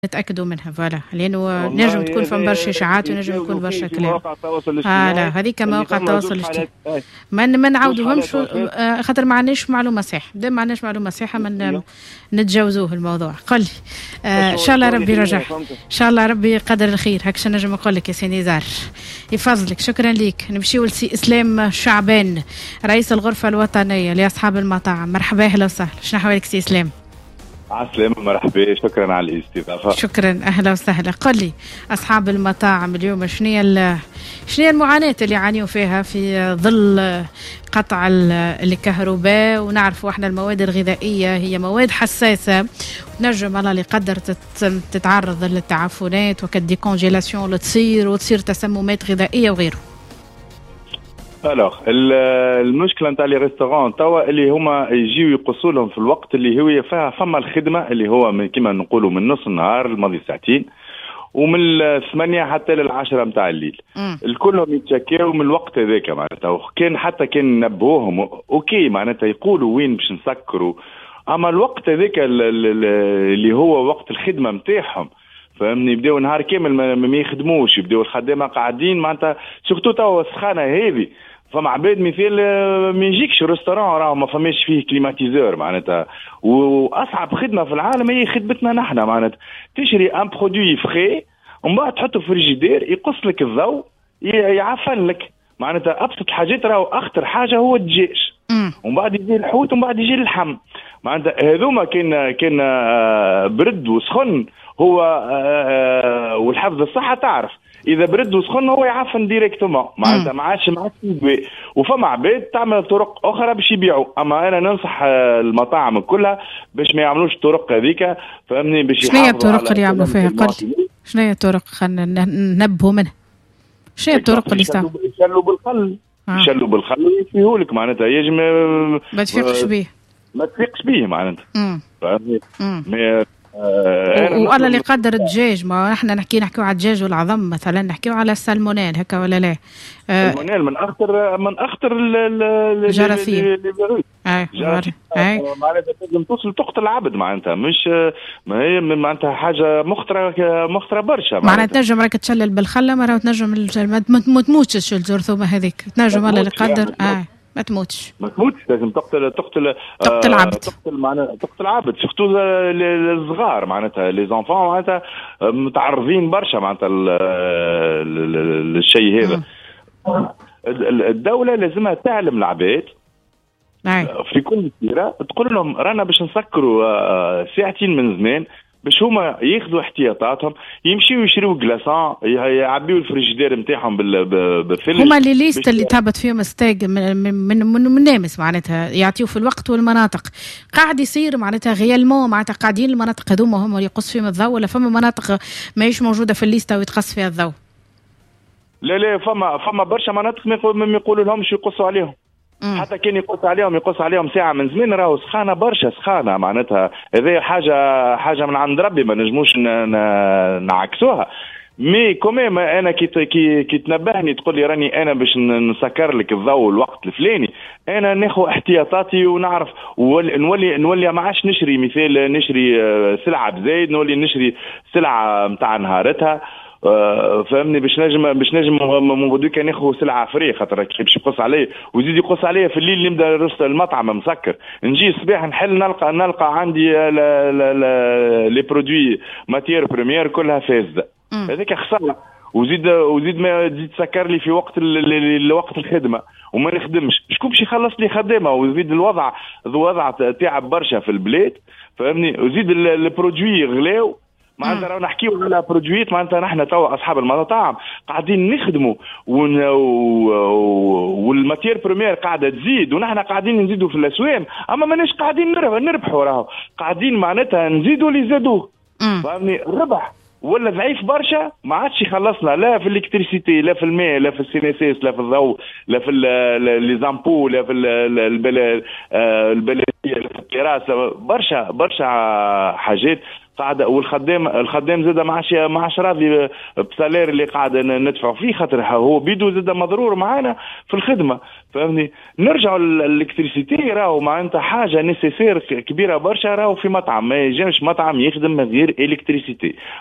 نتأكدوا منها فوالا، لأنه نجم تكون فم برشا إشاعات ونجم يكون برشا كلام. لا هذيك مواقع التواصل الاجتماعي ما نعاودوهمش خاطر ما عندناش معلومة صحيحة، دام ما عندناش معلومة صحيحة من نتجاوزوه الموضوع. قل لي إن شاء الله ربي يرجع، إن شاء الله ربي قدر الخير. هكذا نجم نقول لك يا سي نزار، يفضلك. شكرا ليك. نمشيو لسي إسلام شعبان، رئيس الغرفة الوطنية لأصحاب المطاعم. مرحبا، أهلا وسهلا. شنو أحوالك سي إسلام؟ عسلامة، مرحبا، شكرا على الاستضافة. شكرا، أهلا وسهلا. قل لي أصحاب المطاعم اليوم شنو المعاناة اللي يعانيوا فيها في ظل قطع الكهرباء؟ ونعرفوا احنا المواد الغذائية هي مواد حساسة، تنجم الله اللي قدر تتعرض للتعفنات وكالديكونجيلاسيون وتصير تسممات غذائية وغيره. الوغ المشكله نتاع لي ريستورون توا اللي هما يجيو يقصوا لهم في الوقت اللي هو فما الخدمه اللي هو من كيما نقولوا من نص النهار الماضي ساعتين، ومن 8 حتى لل10 نتاع الليل. الكلهم يتشكاو من الوقت هذاك معناتها، كان نبهوهم اوكي معناتها يقولوا وين باش نسكروا، اما الوقت هذاك اللي هو وقت الخدمه نتاعهم فهمني يبداو نهار كامل ما يخدموش، يبداو الخدامه قاعدين معناتها سورتو توا السخانه هذه. فما عباد مثال ما يجيكش ريستوران راه ما فماش فيه كليماتيزور معناتها، واصعب خدمه في العالم هي خدمتنا نحن معناتها. تشري ان برودوي فري ومن بعد تحطه في الفريجيدير يقص لك الضوء يعفن لك معناتها. ابسط الحاجات راهو اخطر حاجه هو الدجاج، ومن بعد يجي الحوت ومن بعد يجي اللحم معناتها. هذوما كان برد وسخن هو والحفظ الصحه تعرف اذا برد وسخن هو يعفن ديريكتومون معناتها ما عادش يدوي. وفما عباد تعمل طرق اخرى باش يبيعوا، اما انا ننصح المطاعم كلها باش ما يعملوش الطرق هذيك فهمني. باش شنو هي الطرق اللي يعملوا فيها؟ قل شنو هي الطرق، خلينا ننبهوا منها. شنو هي الطرق اللي يشلوا بالخل، يشلوا بالخل ويفيهولك معناتها. يجم ما تفيقش به، ما تفيقش به معناتها فهمني. والله اللي قدر الدجاج، ما احنا نحكيو على الدجاج والعظم مثلا، نحكيو على السالمونيل هكا ولا لا؟ السالمونيل من اخطر الجراثيم. معناتها لازم توصل تقتل العبد معناتها، مش ما هي معناتها حاجه مخطره برشا معناتها. تنجم راك تشلل بالخله مره وتنجم ما تموتش الجرثومه هذيك، تنجم الله اللي قدر ما تموتش لازم تقتل عبد، تقتل عبد. سورتو الصغار معناتها لي زونفون معناتها متعرضين برشا معناتها للشيء هذا. الدولة لازمها تعلم العباد في كل سيرة، تقول لهم رانا باش نسكروا ساعتين من زمان باش هما ياخذوا احتياطاتهم، يمشيوا يشريوا كلاصان يعبيوا الفريجيدير نتاعهم بالفلج. هما اللي ليست اللي تهبط فيهم ستاج من نامس معناتها يعطيوا في الوقت والمناطق. قاعد يصير معناتها غيالمون معناتها قاعدين المناطق هذوما هم اللي يقص فيهم الضوء، ولا فما مناطق ماهيش موجوده في الليسته ويتقص فيها الضوء؟ لا فما برشا مناطق ما يقولوا لهمش يقصوا عليهم. حتى كان يقص عليهم ساعة من زمان راهو سخانة برشا سخانة معناتها. هذه حاجة من عند ربي ما نجموش نعكسوها. مي كوميم انا كي تنبهني تقول لي راني انا باش نسكر لك الضوء الوقت الفلاني، انا ناخذ احتياطاتي ونعرف نولي ما عادش نشري سلعة بزايد، نولي نشري سلعة متاع نهارتها فهمني. باش نجم مبدوك ناخذ سلعه فري، خاطر باش يقص علي ويزيد يقص عليا في الليل نبدا المطعم مسكر. نجي الصباح نحل نلقى عندي لي برودوي ماتير بريمير كلها فاسده. هذيك خساره. وزيد ما تزيد تسكر لي في وقت الخدمه وما نخدمش. شكون باش يخلص لي خدامه؟ ويزيد الوضع تعب برشا في البلاد فهمني. وزيد البرودوي غلاو معناتها. رانا نحكيو على برودويات معناتها نحن توا اصحاب المطاعم قاعدين نخدموا والماتير بريمير قاعده تزيد ونحن قاعدين نزيدوا في الاسوام، اما ماناش قاعدين نربحوا، راهو قاعدين معناتها نزيدوا اللي زادوه فهمني. الربح ولا ضعيف برشا ما عادش يخلصنا، لا في الالكتريسيتي لا في الماء لا في السينيسيس لا في الضوء لا في لي زامبو لا في البلديه لا في الكراسه. برشا حاجات قاعده، والخدام زاد ما عادش راضي بسالير اللي قاعد ندفعوا فيه، خاطر هو بيدو زاد مضرور معانا في الخدمه، فهمني. نرجعوا الالكتريسيتي راهو معناتها حاجه نيسيسير كبيره برشا، راهو في مطعم ما يجمش مطعم يخدم من غير الكتريسيتي.